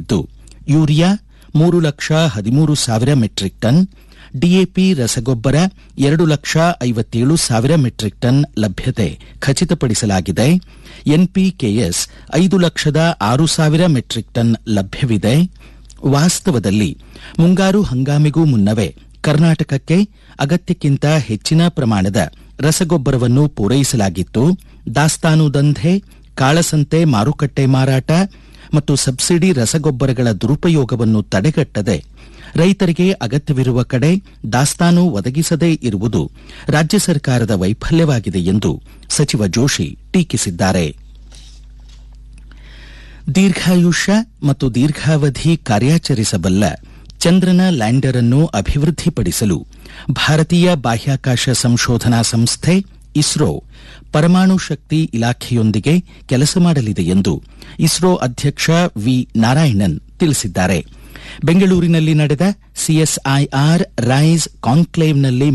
ನೀಡಲಾಗಿದ್ದು urea 3,13,000 metric ton, DAP ರಸಗೊಬ್ಬರ 2,57,000 metric ton ಲಭ್ಯತೆ ಖಚಿತಪಡಿಸಲಾಗಿದೆ. ಎನ್ಪಿಕೆಎಸ್ 5,06,000 ಮೆಟ್ರಿಕ್ ಟನ್ ಲಭ್ಯವಿದೆ. ವಾಸ್ತವದಲ್ಲಿ ಮುಂಗಾರು ಹಂಗಾಮಿಗೂ ಮುನ್ನವೇ ಕರ್ನಾಟಕಕ್ಕೆ ಅಗತ್ಯಕ್ಕಿಂತ ಹೆಚ್ಚಿನ ಪ್ರಮಾಣದ ರಸಗೊಬ್ಬರವನ್ನು ಪೂರೈಸಲಾಗಿತ್ತು. ದಾಸ್ತಾನು ದಂಧೆ, ಕಾಳಸಂತೆ ಮಾರುಕಟ್ಟೆ ಮಾರಾಟ ಮತ್ತು ಸಬ್ಸಿಡಿ ರಸಗೊಬ್ಬರಗಳ ದುರುಪಯೋಗವನ್ನು ತಡೆಗಟ್ಟದೆ ರೈತರಿಗೆ ಅಗತ್ಯವಿರುವ ಕಡೆ ದಾಸ್ತಾನು ಒದಗಿಸದೇ ಇರುವುದು ರಾಜ್ಯ ಸರ್ಕಾರದ ವೈಫಲ್ಯವಾಗಿದೆ ಎಂದು ಸಚಿವ ಜೋಶಿ ಟೀಕಿಸಿದ್ದಾರೆ. ದೀರ್ಘಾಯುಷ್ಯ ಮತ್ತು ದೀರ್ಘಾವಧಿ ಕಾರ್ಯಾಚರಿಸಬಲ್ಲ ಚಂದ್ರನ ಲ್ಯಾಂಡರ್ ಅನ್ನು ಅಭಿವೃದ್ಧಿಪಡಿಸಲು ಭಾರತೀಯ ಬಾಹ್ಯಾಕಾಶ ಸಂಶೋಧನಾ ಸಂಸ್ಥೆ ಇಸ್ರೋ ಪರಮಾಣು ಶಕ್ತಿ ಇಲಾಖೆಯೊಂದಿಗೆ ಕೆಲಸ ಮಾಡಲಿದೆ ಎಂದು ಇಸ್ರೋ ಅಧ್ಯಕ್ಷ ವಿ ನಾರಾಯಣನ್ ತಿಳಿಸಿದ್ದಾರೆ. ಬೆಂಗಳೂರಿನಲ್ಲಿ ನಡೆದ ಸಿಎಸ್ಐಆರ್ ರೈಸ್ ಕಾನ್ಕ್ಲೇವ್ನಲ್ಲಿ